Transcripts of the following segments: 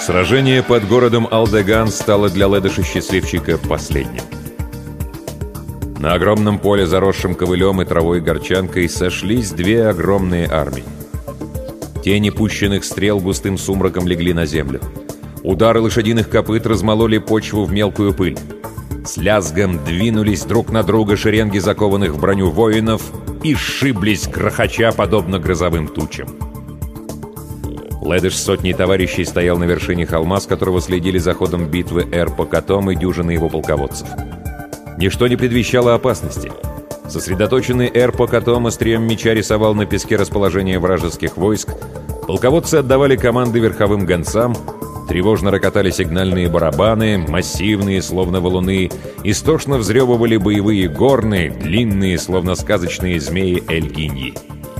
Сражение под городом Алдеган стало для Ледыша-счастливчика последним. На огромном поле, заросшем ковылем и травой горчанкой, сошлись две огромные армии. Тени пущенных стрел густым сумраком легли на землю. Удары лошадиных копыт размололи почву в мелкую пыль. С лязгом двинулись друг на друга шеренги закованных в броню воинов и сшиблись, грохоча, подобно грозовым тучам. Ледыш с сотней товарищей стоял на вершине холма, с которого следили за ходом битвы Эр-Покатом и дюжины его полководцев. Ничто не предвещало опасности. Сосредоточенный Эр-Покатом острием меча рисовал на песке расположение вражеских войск, полководцы отдавали команды верховым гонцам, тревожно рокотали сигнальные барабаны, массивные, словно валуны, истошно взрёвывали боевые горны, длинные, словно сказочные змеи Эль-Гиньи.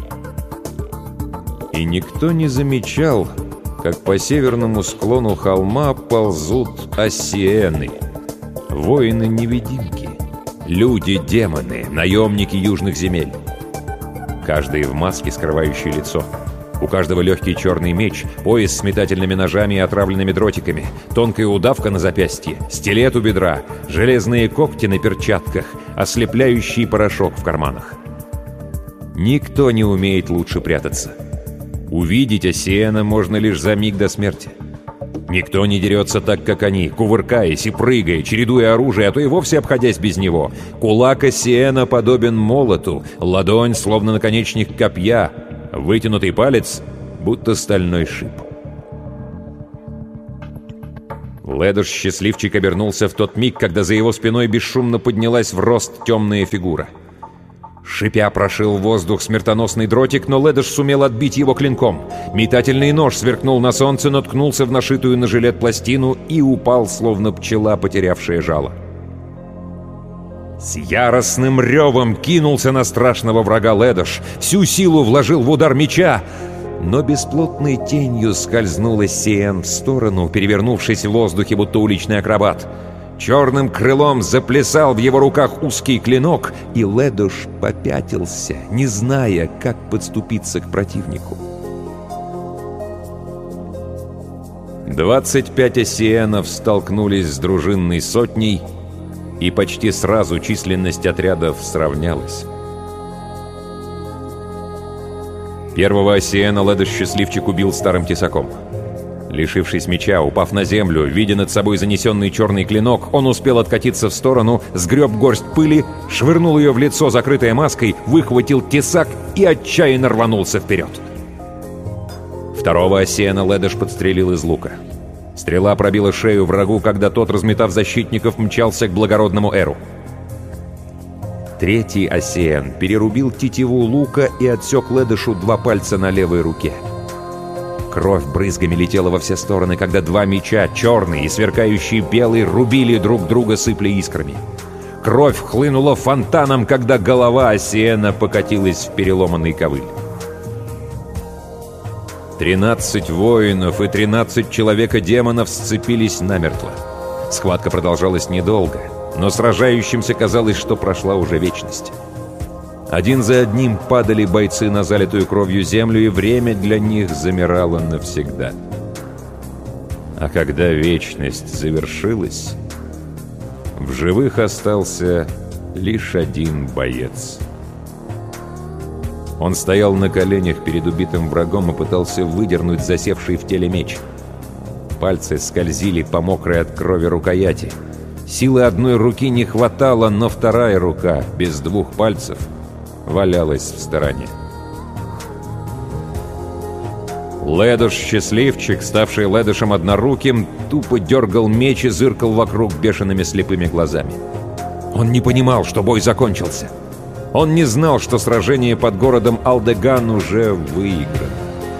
И никто не замечал, как по северному склону холма ползут осиены, воины-невидимки, люди-демоны, наемники южных земель. Каждый в маске, скрывающей лицо. У каждого легкий черный меч, пояс с метательными ножами и отравленными дротиками, тонкая удавка на запястье, стилет у бедра, железные когти на перчатках, ослепляющий порошок в карманах. Никто не умеет лучше прятаться. Увидеть осиена можно лишь за миг до смерти. Никто не дерется так, как они, кувыркаясь и прыгая, чередуя оружие, а то и вовсе обходясь без него. Кулак осиена подобен молоту, ладонь словно наконечник копья, вытянутый палец будто стальной шип. Ледыш-счастливчик обернулся в тот миг, когда за его спиной бесшумно поднялась в рост темная фигура. Шипя прошил воздух смертоносный дротик, но Ледыш сумел отбить его клинком. Метательный нож сверкнул на солнце, но ткнулся в нашитую на жилет пластину и упал, словно пчела, потерявшая жало. С яростным ревом кинулся на страшного врага Ледыш, всю силу вложил в удар меча, но бесплотной тенью скользнул осиен в сторону, перевернувшись в воздухе, будто уличный акробат. Черным крылом заплясал в его руках узкий клинок, и Ледыш попятился, не зная, как подступиться к противнику. 25 осиенов столкнулись с дружинной сотней, и почти сразу численность отрядов сравнялась. Первого осиена Ледыш-счастливчик убил старым тесаком. Лишившись меча, упав на землю, видя над собой занесенный черный клинок, он успел откатиться в сторону, сгреб горсть пыли, швырнул ее в лицо, закрытое маской, выхватил тесак и отчаянно рванулся вперед. Второго осиена Ледыш подстрелил из лука. Стрела пробила шею врагу, когда тот, разметав защитников, мчался к благородному Эру. Третий осиен перерубил тетиву лука и отсек Ледышу 2 пальца на левой руке. Кровь брызгами летела во все стороны, когда 2 меча, черный и сверкающий белый, рубили друг друга, сыпля искрами. Кровь хлынула фонтаном, когда голова осиена покатилась в переломанный ковыль. 13 воинов и 13 человека-демонов сцепились намертво. Схватка продолжалась недолго, но сражающимся казалось, что прошла уже вечность. Один за одним падали бойцы на залитую кровью землю, и время для них замирало навсегда. А когда вечность завершилась, в живых остался лишь один боец. Он стоял на коленях перед убитым врагом и пытался выдернуть засевший в теле меч. Пальцы скользили по мокрой от крови рукояти. Силы одной руки не хватало, но вторая рука, без 2 пальцев, валялась в стороне. Ледыш-счастливчик, ставший Ледышем одноруким, тупо дергал меч и зыркал вокруг бешеными слепыми глазами. Он не понимал, что бой закончился. Он не знал, что сражение под городом Алдеган уже выиграно.